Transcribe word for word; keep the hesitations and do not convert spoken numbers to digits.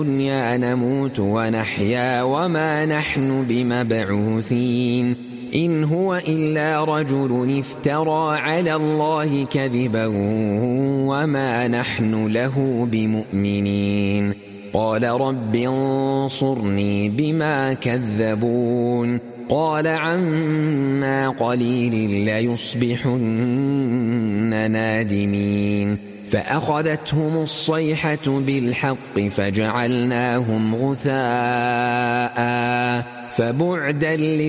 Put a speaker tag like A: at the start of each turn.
A: الدنيا نموت ونحيا وما نحن بمبعوثين إن هو إلا رجل افترى على الله كذبا وما نحن له بمؤمنين قال رب انصرني بما كذبون قال عما قليل ليصبحن نادمين فأخذتهم الصيحة بالحق فجعلناهم غثاء فبعدا